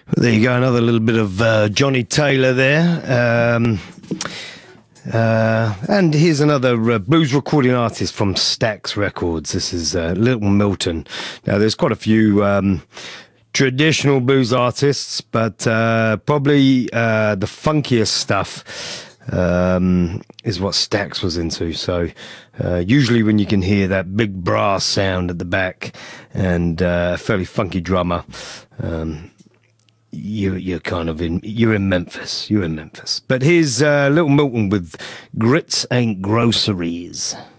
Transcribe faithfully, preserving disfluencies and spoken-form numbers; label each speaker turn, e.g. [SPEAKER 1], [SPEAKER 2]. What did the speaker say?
[SPEAKER 1] There you go, another little bit of uh, Johnny Taylor there. Um, uh, and here's another uh, blues recording artist from Stax Records. This is uh, Little Milton. Now, there's quite a few um, traditional blues artists, but uh, probably uh, the funkiest stuff um, is what Stax was into. So uh, usually when you can hear that big brass sound at the back and uh, a fairly funky drummer, um, You, you're kind of in, you're in Memphis, you're in Memphis. But here's uh, Little Milton with Grits Ain't Groceries.